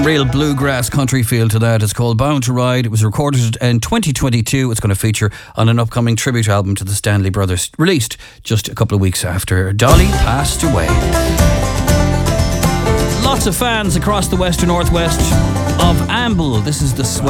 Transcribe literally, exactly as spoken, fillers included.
real bluegrass country feel to that. It's called Bound to Ride. It was recorded in twenty twenty-two. It's going to feature on an upcoming tribute album to the Stanley Brothers, released just a couple of weeks after Dolly passed away. Lots of fans across the western northwest of Amble. This is the Sway